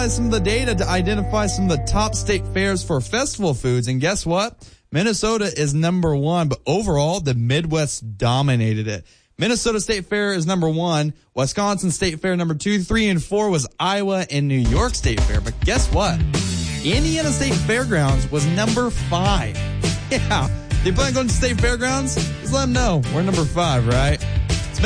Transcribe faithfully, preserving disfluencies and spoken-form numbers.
analyzed some of the data to identify some of the top state fairs for festival foods. And guess what? Minnesota is number one, but overall, the Midwest dominated it. Minnesota State Fair is number one. Wisconsin State Fair number two. Three and four was Iowa and New York State Fair. But guess what? Indiana State Fairgrounds was number five. Yeah. They plan on going to State Fairgrounds? Just let them know. We're number five, right?